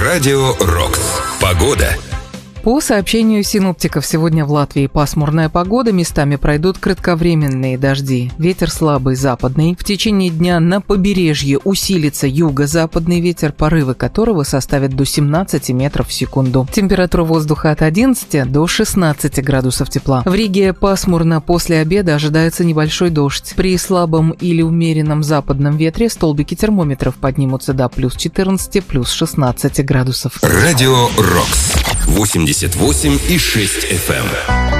Радио Рокс. Погода. По сообщению синоптиков, сегодня в Латвии пасмурная погода, местами пройдут кратковременные дожди. Ветер слабый западный. В течение дня на побережье усилится юго-западный ветер, порывы которого составят до 17 метров в секунду. Температура воздуха от 11 до 16 градусов тепла. В Риге пасмурно, после обеда ожидается небольшой дождь. При слабом или умеренном западном ветре столбики термометров поднимутся до плюс 14, плюс 16 градусов. Радио Рокс. 88,6 FM.